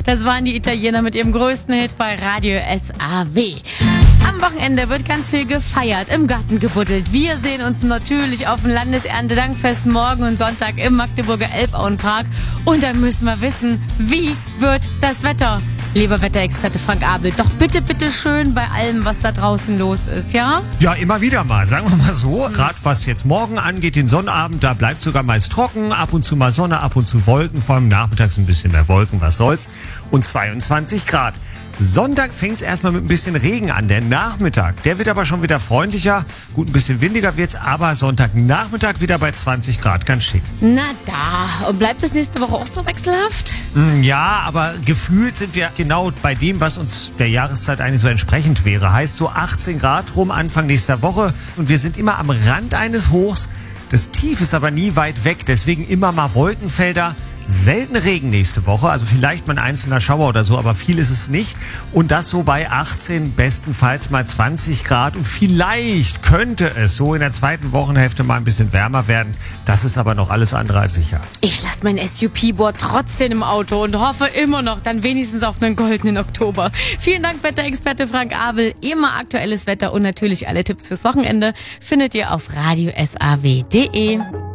Das waren die Italiener mit ihrem größten Hit bei Radio SAW. Am Wochenende wird ganz viel gefeiert, im Garten gebuddelt. Wir sehen uns natürlich auf dem Landeserntedankfest morgen und Sonntag im Magdeburger Elbauenpark. Und dann müssen wir wissen, wie wird das Wetter? Lieber Wetterexperte Frank Abel, doch bitte, bitte schön bei allem, was da draußen los ist, ja? Ja, immer wieder mal, sagen wir mal so. Gerade was jetzt morgen angeht, den Sonnabend, da bleibt sogar meist trocken. Ab und zu mal Sonne, ab und zu Wolken. Vor allem nachmittags ein bisschen mehr Wolken, was soll's. Und 22 Grad. Sonntag fängt's erstmal mit ein bisschen Regen an. Der Nachmittag, der wird aber schon wieder freundlicher. Gut, ein bisschen windiger wird's, aber Sonntagnachmittag wieder bei 20 Grad. Ganz schick. Na da. Und bleibt das nächste Woche auch so wechselhaft? Ja, aber gefühlt sind wir genau bei dem, was uns der Jahreszeit eigentlich so entsprechend wäre. Heißt so 18 Grad rum Anfang nächster Woche. Und wir sind immer am Rand eines Hochs. Das Tief ist aber nie weit weg. Deswegen immer mal Wolkenfelder. Selten Regen nächste Woche, also vielleicht mal ein einzelner Schauer oder so, aber viel ist es nicht. Und das so bei 18, bestenfalls mal 20 Grad. Und vielleicht könnte es so in der zweiten Wochenhälfte mal ein bisschen wärmer werden. Das ist aber noch alles andere als sicher. Ich lasse mein SUP-Board trotzdem im Auto und hoffe immer noch dann wenigstens auf einen goldenen Oktober. Vielen Dank, Wetterexperte Frank Abel. Immer aktuelles Wetter und natürlich alle Tipps fürs Wochenende findet ihr auf radiosaw.de.